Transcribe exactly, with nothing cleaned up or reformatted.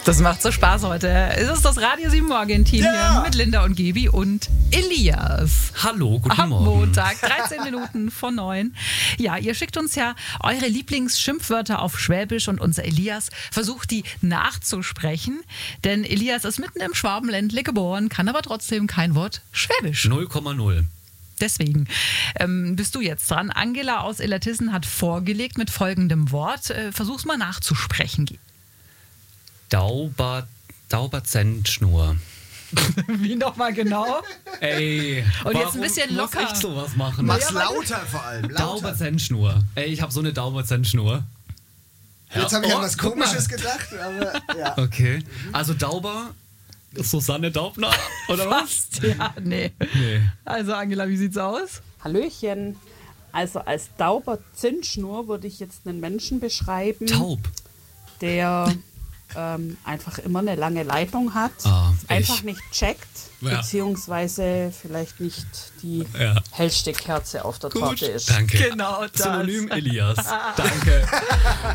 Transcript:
Das macht so Spaß heute. Es ist das Radio sieben Morgen-Team Ja. hier mit Linda und Gebi und Elias. Hallo, guten Am Morgen. Montag, dreizehn Minuten vor neun. Ja, ihr schickt uns ja eure Lieblingsschimpfwörter auf Schwäbisch und unser Elias versucht, die nachzusprechen. Denn Elias ist mitten im Schwabenländle geboren, kann aber trotzdem kein Wort Schwäbisch. null Komma null. Deswegen ähm, bist du jetzt dran. Angela aus Illertissen hat vorgelegt mit folgendem Wort. Äh, versuch's mal nachzusprechen. Dauber, Dauberzentschnur. Wie nochmal genau? Ey, Und jetzt ein bisschen warum locker. muss ich sowas machen? Mach's Ja, aber- lauter vor allem. Lauter. Dauberzentschnur. Ey, ich habe so eine Dauberzentschnur. Jetzt habe ich Oh, an was guck mal. Komisches gedacht, aber ja. Okay. Also Dauber, Susanne Daubner, oder was? Fast, ja, nee. Nee. Also Angela, wie sieht's aus? Hallöchen. Also als Dauberzündschnur würde ich jetzt einen Menschen beschreiben, Taub. der ähm, einfach immer eine lange Leitung hat, Ah, ich. einfach nicht checkt, Ja. beziehungsweise vielleicht nicht die Ja. hellste Kerze auf der Gut, Torte ist. danke. Genau das. Synonym Elias. Danke.